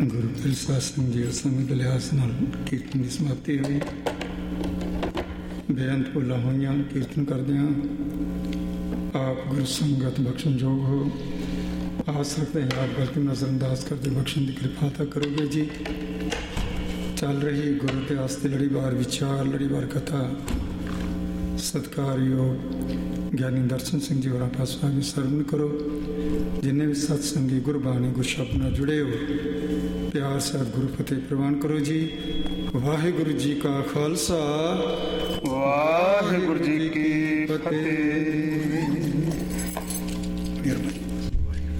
ਗੁਰੂ ਪਿਲਸਾ ਸਿੰਘ ਜੀ ਸਮੇਂ ਦੇ ਲਿਹਾਜ਼ ਨਾਲ ਕੀਰਤਨ ਦੀ ਸਮਾਪਤੀ ਹੋਈ। ਬੇਅੰਤ ਭੁੱਲਾਂ ਹੋਈਆਂ ਕੀਰਤਨ ਕਰਦਿਆਂ ਆਪ ਗੁਰੂ ਸੰਗਤ ਬਖਸ਼ਣਯੋਗ ਹੋ। ਆਸ ਰੱਖਦੇ ਹਾਂ ਆਪ ਗਲਤੀ ਨਜ਼ਰਅੰਦਾਜ਼ ਕਰਦੇ ਬਖਸ਼ਣ ਦੀ ਕਿਰਪਾ ਤਾਂ ਕਰੋਗੇ ਜੀ। ਚੱਲ ਰਹੀ ਗੁਰੂ ਇਤਿਹਾਸ ਦੀ ਲੜੀਵਾਰ ਵਿਚਾਰ, ਲੜੀਵਾਰ ਕਥਾ ਸਤਿਕਾਰਯੋਗ ਗਿਆਨੀ ਦਰਸ਼ਨ ਸਿੰਘ ਜੀ ਹੋਰਾਂ ਪਾਸੋਂ ਆ ਕੇ ਸਰਵਣ ਕਰੋ। ਜਿੰਨੇ ਵੀ ਸਤਸੰਗੀ ਗੁਰਬਾਣੀ ਗੁਰਸ਼ਬਦ ਨਾਲ ਜੁੜੇ ਹੋ, ਪਿਆਰ ਸਾਹਿਬ ਗੁਰੂ ਫਤਿਹ ਪ੍ਰਵਾਨ ਕਰੋ ਜੀ। ਵਾਹਿਗੁਰੂ ਜੀ ਕਾ ਖਾਲਸਾ, ਵਾਹਿਗੁਰੂ ਜੀ ਕੀ ਫਤਿਹ।